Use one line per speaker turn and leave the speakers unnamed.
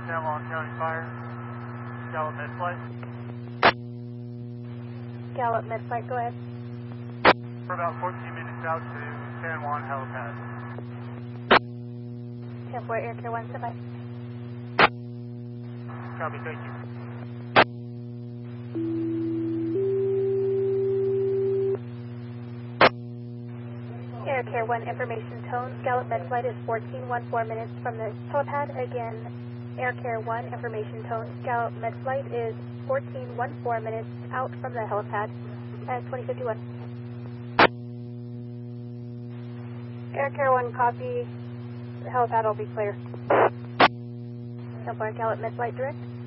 San Juan County Fire, Gallup Mid-Flight.
Gallup Mid-Flight, go ahead.
We're about 14 minutes out to San Juan helipad.
10-4 Air Care 1, standby.
Copy, thank you.
Air Care 1 information tone. Gallup Mid-Flight is 1414 minutes from the helipad. Again, Air Care 1 information tone. Gallup Mid-Flight is 1414 minutes out from the helipad at 2051. Air Care 1 copy. The helipad will be clear. 10-4 Gallup Mid-Flight direct.